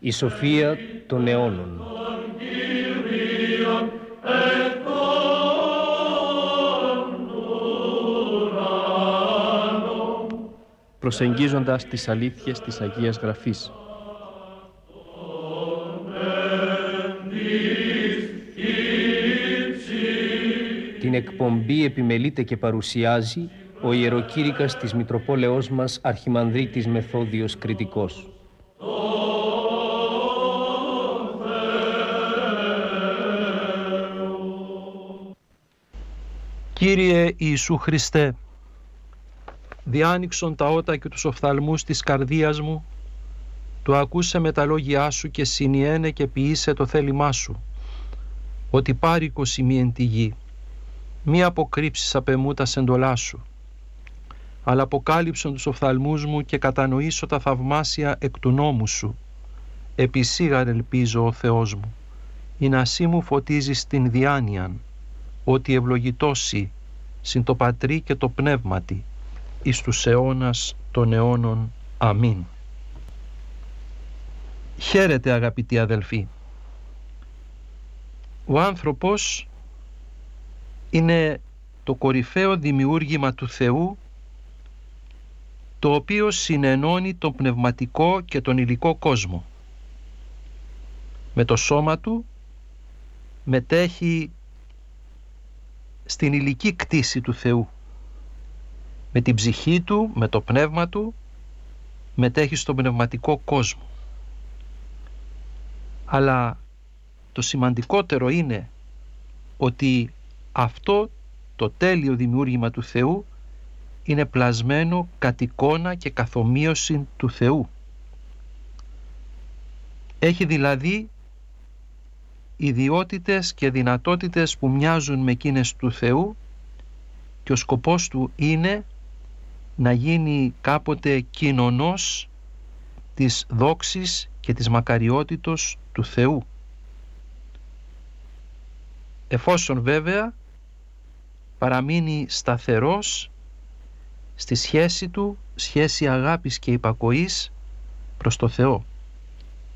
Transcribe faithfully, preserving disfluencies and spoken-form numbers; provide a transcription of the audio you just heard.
Η σοφία των αιώνων. Προσεγγίζοντας τις αλήθειες της Αγίας Γραφής. Την εκπομπή επιμελείται και παρουσιάζει ο ιεροκήρυκας της Μητροπόλεως μας Αρχιμανδρίτης Μεθόδιος Κρητικός. Κύριε Ιησού Χριστέ, διάνοιξον τα ότα και τους οφθαλμούς της καρδίας μου, του ακούσε με τα λόγια σου και συνιένε και ποιήσε το θέλημά σου, ότι πάρικος ημί εν τη γη, μη αποκρύψεις απ' εμού τα σεντολά σου, αλλά αποκάλυψον τους οφθαλμούς μου και κατανοήσω τα θαυμάσια εκ του νόμου σου. Επισήγαρ ελπίζω ο Θεός μου, ή να σύ μου φωτίζεις την διάνοιαν, ότι ευλογητώσι συν το Πατρί και το Πνεύματι, εις τους αιώνας των αιώνων. Αμήν. Χαίρετε αγαπητοί αδελφοί. Ο άνθρωπος είναι το κορυφαίο δημιούργημα του Θεού, το οποίο συνενώνει τον πνευματικό και τον υλικό κόσμο. Με το σώμα του μετέχει στην υλική κτήση του Θεού. Με την ψυχή του, με το πνεύμα του, μετέχει στον πνευματικό κόσμο. Αλλά το σημαντικότερο είναι ότι αυτό το τέλειο δημιούργημα του Θεού είναι πλασμένο κατ' εικόνα και καθομοίωση του Θεού. Έχει δηλαδή ιδιότητες και δυνατότητες που μοιάζουν με εκείνες του Θεού και ο σκοπός του είναι να γίνει κάποτε κοινωνός της δόξης και της μακαριότητος του Θεού. Εφόσον βέβαια παραμείνει σταθερός στη σχέση του, σχέση αγάπης και υπακοής προς το Θεό.